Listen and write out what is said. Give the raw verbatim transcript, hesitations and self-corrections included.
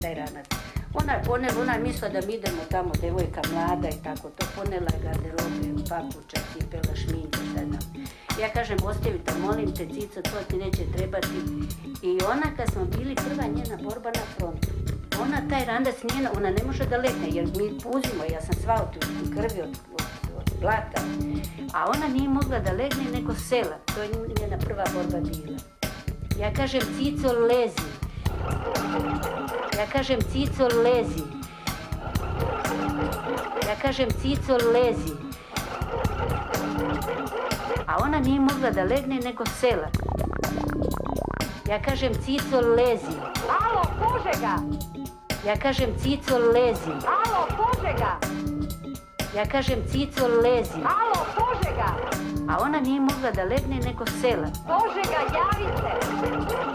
taj ranac. Ona je ponela, ona je mislila da mi idemo tamo, devojka mlada i tako to, ponela je garderobe, papuča, cipela, šminka, šta znam. Ja kažem, ostavi to, molim te, cico, to ti neće trebati. I ona, kad smo bili, prva njena borba na frontu, ona taj randac nije, ona ne može da legne, jer mi puzimo, ja sam sva od krvi, od, od, od blata, a ona nije mogla da legne nego sela, to je njena prva borba bila. Ja kažem, cico, lezi. Ja kažem, cico, lezi. Ja kažem, cico, lezi. A ona nije mogla da legne nego sela. Ja kažem, cico, lezi. Alo, Požega! Ja kažem, cico, lezi. Alo, Požega! Ja kažem, cico, lezi. Alo, Požega! A ona nije mogla da legne nego sela. Požega, javi se!